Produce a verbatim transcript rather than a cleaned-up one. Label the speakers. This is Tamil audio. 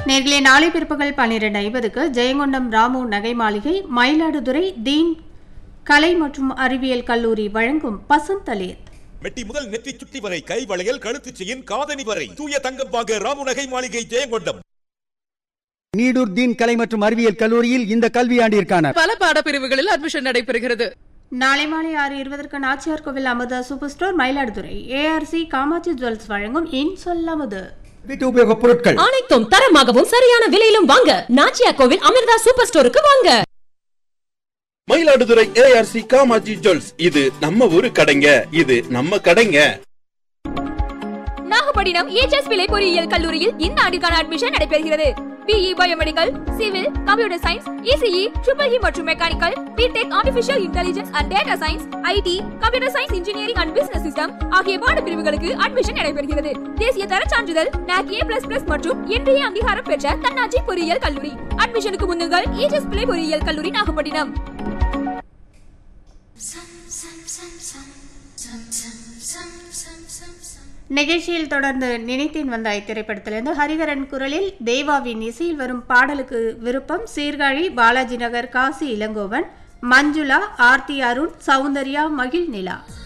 Speaker 1: நேர்களே நாளை பிற்பகல் பன்னிரண்டு ஐம்பதுக்கு ஜெயங்கொண்டம் ராமு நகை மாளிகை மயிலாடுதுறை தீன் கலை மற்றும் அறிவியல் கல்லூரி வழங்கும் பசுந்தளிர்.
Speaker 2: மெட்டி முதல் நெற்றி சுட்டி வரை கை வளையல் கழுத்து செயின் காதணி வரை தூய தங்கம் வாங்க ராமு நகை மாளிகை ஜெயங்கொண்டம்.
Speaker 3: நீடூர் தீன் கலை மற்றும் அறிவியல் கல்லூரியில் இந்த கல்வியாண்டிற்கான
Speaker 4: பல பாடப்பிரிவுகளில் அட்மிஷன் நடைபெறுகிறது.
Speaker 1: நாளை மாலை ஆறு இருபதற்கு நாச்சியார் கோவில் அமுத super store Mayiladuthurai ARC Kamakshi jewels வழங்கும் இன் சொல்லாமது
Speaker 3: வீட்டு உபயோகப் பொருட்கள்
Speaker 5: அனைத்தும் தரமாகவும் சரியான விலையிலும் வாங்க நாச்சியார் கோவில் அமிர்தா சூப்பர் ஸ்டோருக்கு வாங்க.
Speaker 6: மயிலாடுதுறை ஏஆர்சி காமாட்சி ஜுவல்ஸ், இது நம்ம ஊரு கடைங்க, இது நம்ம கடைங்க.
Speaker 7: நாகப்பட்டினம் ஏஜஸ் பிள்ளை பொறியியல் கல்லூரியில் இந்த ஆண்டுக்கான அட்மிஷன் நடைபெறுகிறது. BE biomedical, civil, computer science, ECE, triple E மற்றும் mechanical, BTech artificial intelligence and data science, ID, computer science engineering and business system ஆகிய பாடப்பிரிவுகளுக்கு அட்மிஷன் நடைபெறுகிறது. தேசிய தர சான்றிதழ் நாக் ஏ பிளஸ் பிளஸ் மற்றும் இன்றைய அங்கீகாரம் பெற்ற தன்னாட்சி பொறியியல் கல்லூரி. அட்மிஷனுக்கு முன்னுங்கள் ஏஜஸ் பிள்ளை பொறியியல் கல்லூரி நாகப்பட்டினம்.
Speaker 1: நிகழ்ச்சியில் தொடர்ந்து நினைத்தேன் வந்தாய் திரைப்படத்திலிருந்து ஹரிஹரன் குரலில் தேவாவின் இசையில் வரும் பாடலுக்கு விருப்பம் சீர்காழி பாலாஜி நகர் காசி இளங்கோவன், மஞ்சுளா, ஆர்த்தி அருண், சௌந்தர்யா, மகிழ் நிலா.